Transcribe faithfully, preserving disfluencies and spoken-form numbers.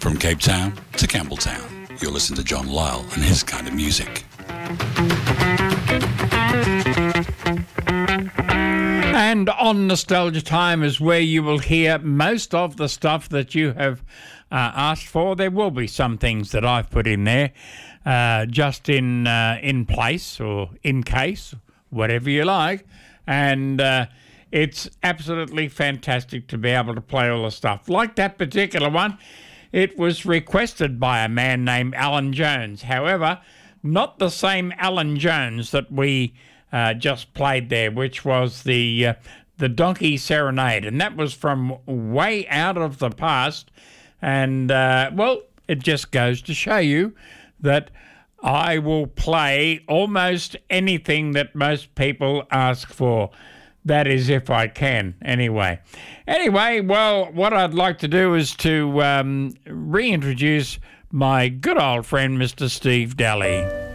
From Cape Town to Campbelltown, you'll listen to John Lyle and his kind of music. And on Nostalgia Time is where you will hear most of the stuff that you have uh, asked for. There will be some things that I've put in there uh, just in uh, in place or in case, whatever you like. And uh, it's absolutely fantastic to be able to play all the stuff. Like that particular one, it was requested by a man named Alan Jones. However, not the same Alan Jones that we uh, just played there, which was the uh, the Donkey Serenade, and that was from way out of the past. And uh, well, it just goes to show you that I will play almost anything that most people ask for. That is, if I can, anyway. Anyway, well, what I'd like to do is to um, reintroduce my good old friend, Mister Steve Daly.